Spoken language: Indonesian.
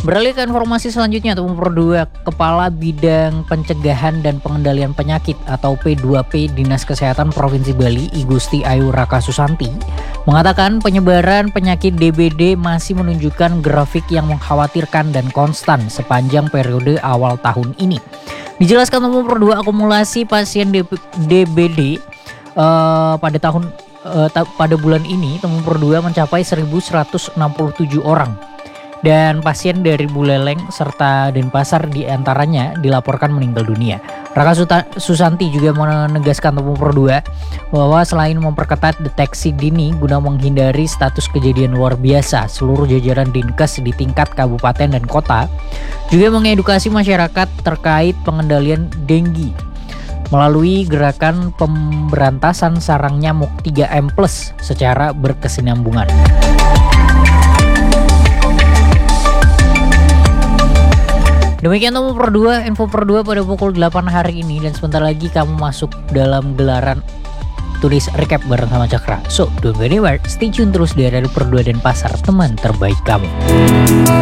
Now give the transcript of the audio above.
Beralih ke informasi selanjutnya, Nomor 2, Kepala Bidang Pencegahan dan Pengendalian Penyakit atau P2P Dinas Kesehatan Provinsi Bali, I Gusti Ayu Raka Susanti, mengatakan penyebaran penyakit DBD masih menunjukkan grafik yang mengkhawatirkan dan konstan sepanjang periode awal tahun ini. Dijelaskan Nomor 2, akumulasi pasien DBD pada bulan ini Nomor 2 mencapai 1.167 orang. Dan pasien dari Buleleng serta Denpasar diantaranya dilaporkan meninggal dunia. Raka Susanti juga menegaskan Nomor 2 bahwa selain memperketat deteksi dini guna menghindari status kejadian luar biasa, seluruh jajaran Dinkes di tingkat kabupaten dan kota juga mengedukasi masyarakat terkait pengendalian denggi melalui gerakan pemberantasan sarang nyamuk 3M+ secara berkesinambungan. Demikian Nomor 2, info per 2 pada pukul 8 hari ini, dan sebentar lagi kamu masuk dalam gelaran tulis recap bareng sama Cakra. So, don't go anywhere, stay tune terus di Radio Per 2 Denpasar, teman terbaik kamu.